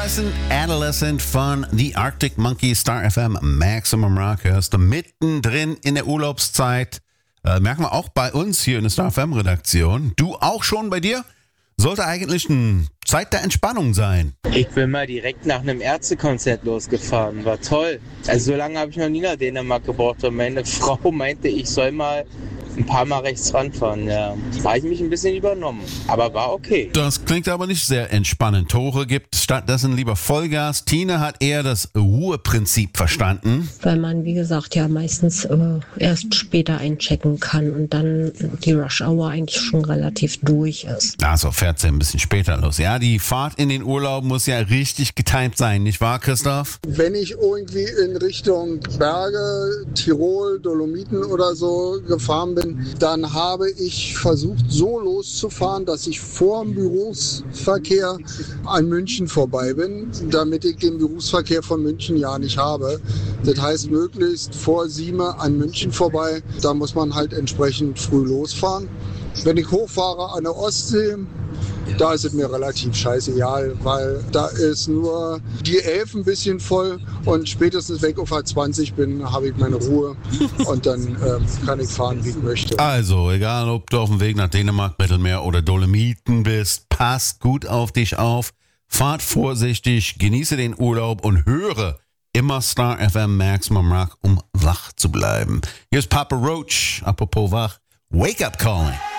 Das ist ein Adolescent von The Arctic Monkey, Star FM, Maximum Rock. Hörst du mittendrin in der Urlaubszeit. Merken wir auch bei uns hier in der Star FM Redaktion. Du auch schon bei dir? Sollte eigentlich eine Zeit der Entspannung sein. Ich bin mal direkt nach einem Ärztekonzert losgefahren. War toll. Also so lange habe ich noch nie nach Dänemark gebraucht. Und meine Frau meinte, ich soll mal ein paar Mal rechts ranfahren. Ja, da habe ich mich ein bisschen übernommen. Aber war okay. Das klingt aber nicht sehr entspannend. Tore gibt stattdessen lieber Vollgas. Tine hat eher das Ruheprinzip verstanden. Weil man, wie gesagt, ja meistens erst später einchecken kann und dann die Rush-Hour eigentlich schon relativ durch ist. Also fährt sie ein bisschen später los. Ja, die Fahrt in den Urlaub muss ja richtig getimt sein, nicht wahr, Christoph? Wenn ich irgendwie in Richtung Berge, Tirol, Dolomiten oder so gefahren bin, dann habe ich versucht, so loszufahren, dass ich vor dem Berufsverkehr an München vorbei bin, damit ich den Berufsverkehr von München ja nicht habe. Das heißt, möglichst vor 7 an München vorbei. Da muss man halt entsprechend früh losfahren. Wenn ich hochfahre an der Ostsee, da ist es mir relativ scheißegal, weil da ist nur die 11 ein bisschen voll und spätestens wenn ich auf A20 bin, habe ich meine Ruhe und dann kann ich fahren, wie ich möchte. Also, egal ob du auf dem Weg nach Dänemark, Mittelmeer oder Dolomiten bist, passt gut auf dich auf, fahrt vorsichtig, genieße den Urlaub und höre immer Star FM Maximum Rock, um wach zu bleiben. Hier ist Papa Roach, apropos wach, Wake Up Calling.